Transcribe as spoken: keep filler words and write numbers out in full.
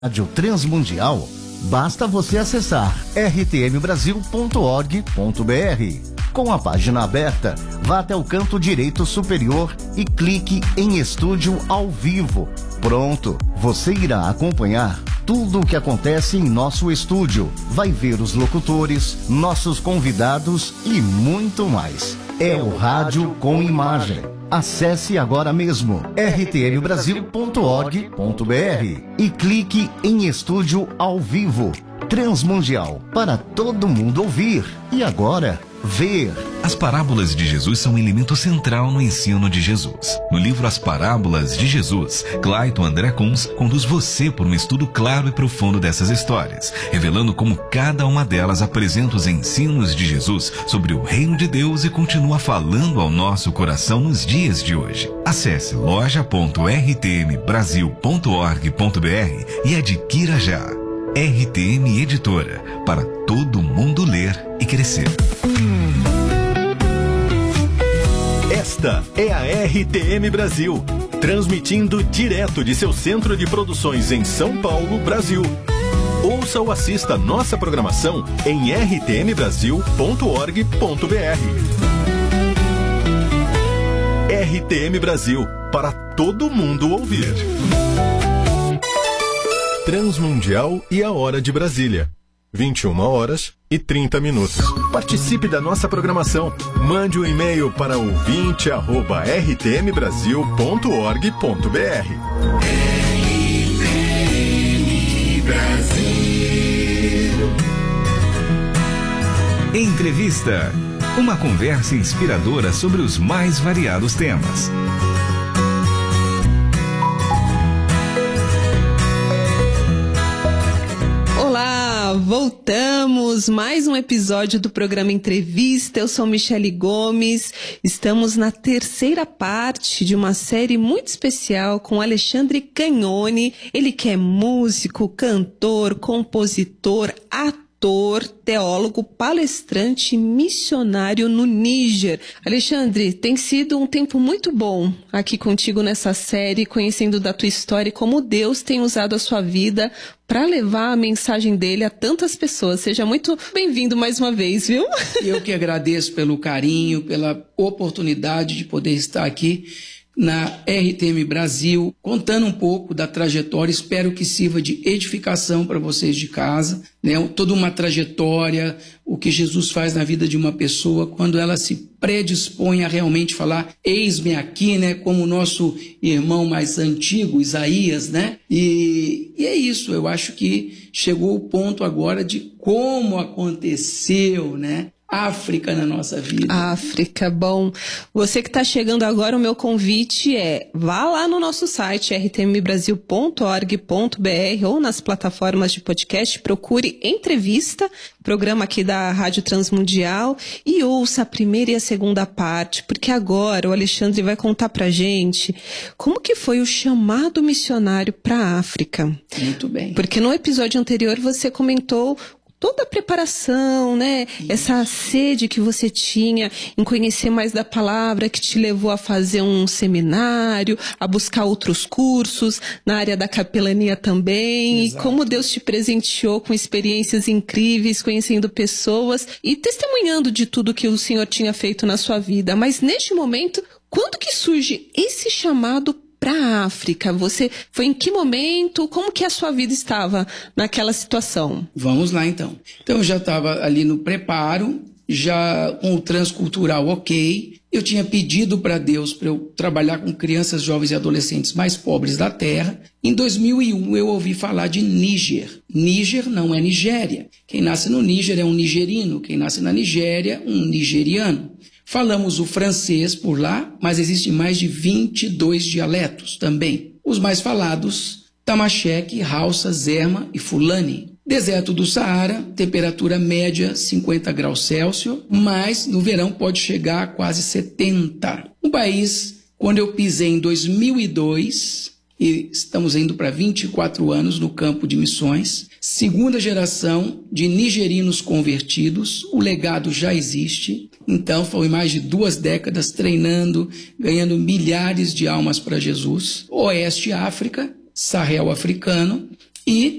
Rádio Transmundial, basta você acessar r t m brasil ponto org ponto b r. Com a página aberta, vá até o canto direito superior e clique em Estúdio ao Vivo. Pronto, você irá acompanhar tudo o que acontece em nosso estúdio. Vai ver os locutores, nossos convidados e muito mais. É o Rádio com Imagem. Acesse agora mesmo r t m brasil ponto org ponto b r e clique em Estúdio ao Vivo. Transmundial, para todo mundo ouvir. E agora, ver. As parábolas de Jesus são um elemento central no ensino de Jesus. No livro As Parábolas de Jesus, Clayton André Kunz conduz você por um estudo claro e profundo dessas histórias, revelando como cada uma delas apresenta os ensinos de Jesus sobre o reino de Deus e continua falando ao nosso coração nos dias de hoje. Acesse loja ponto r t m brasil ponto org ponto b r e adquira já. R T M Editora, para todo mundo ler e crescer. Esta é a R T M Brasil, transmitindo direto de seu centro de produções em São Paulo, Brasil. Ouça ou assista nossa programação em r t m brasil ponto org ponto b r. R T M Brasil, para todo mundo ouvir. Transmundial e a Hora de Brasília. vinte e uma horas e trinta minutos. Participe da nossa programação. Mande um e-mail para ouvinte arroba r t m brasil ponto org ponto b r. R T M Brasil. Entrevista. Uma conversa inspiradora sobre os mais variados temas. Voltamos, mais um episódio do programa Entrevista. Eu sou Michele Gomes. Estamos na terceira parte de uma série muito especial com Alexandre Cagnoni. Ele que é músico, cantor, compositor, ator, teólogo, palestrante, missionário no Níger. Alexandre, tem sido um tempo muito bom aqui contigo nessa série, conhecendo da tua história e como Deus tem usado a sua vida para levar a mensagem dele a tantas pessoas. Seja muito bem-vindo mais uma vez, viu? Eu que agradeço pelo carinho, pela oportunidade de poder estar aqui na R T M Brasil, contando um pouco da trajetória. Espero que sirva de edificação para vocês de casa, né? Toda uma trajetória, o que Jesus faz na vida de uma pessoa quando ela se predispõe a realmente falar, eis-me aqui, né? Como o nosso irmão mais antigo, Isaías, né? E, e é isso, eu acho que chegou o ponto agora de como aconteceu, né? África na nossa vida. África, bom. Você que está chegando agora, o meu convite é, vá lá no nosso site r t m brasil ponto org ponto b r ou nas plataformas de podcast, procure Entrevista, programa aqui da Rádio Transmundial, e ouça a primeira e a segunda parte, porque agora o Alexandre vai contar pra gente como que foi o chamado missionário para a África. Muito bem. Porque no episódio anterior você comentou toda a preparação, né? Isso. Essa sede que você tinha em conhecer mais da palavra, que te levou a fazer um seminário, a buscar outros cursos na área da capelania também. Exato. E como Deus te presenteou com experiências incríveis, conhecendo pessoas e testemunhando de tudo que o Senhor tinha feito na sua vida. Mas neste momento, quando que surge esse chamado para a África? Você foi em que momento? Como que a sua vida estava naquela situação? Vamos lá, então. Então, eu já estava ali no preparo, já com o transcultural ok. Eu tinha pedido para Deus para eu trabalhar com crianças, jovens e adolescentes mais pobres da terra. Em dois mil e um, eu ouvi falar de Níger. Níger não é Nigéria. Quem nasce no Níger é um nigerino. Quem nasce na Nigéria, um nigeriano. Falamos o francês por lá, mas existem mais de vinte e dois dialetos também. Os mais falados, Tamacheque, Hausa, Zerma e Fulani. Deserto do Saara, temperatura média cinquenta graus Celsius, mas no verão pode chegar a quase setenta. Um país, quando eu pisei em dois mil e dois, e estamos indo para vinte e quatro anos no campo de missões, segunda geração de nigerinos convertidos, o legado já existe. Então, foi mais de duas décadas treinando, ganhando milhares de almas para Jesus. Oeste África, Sahel africano, e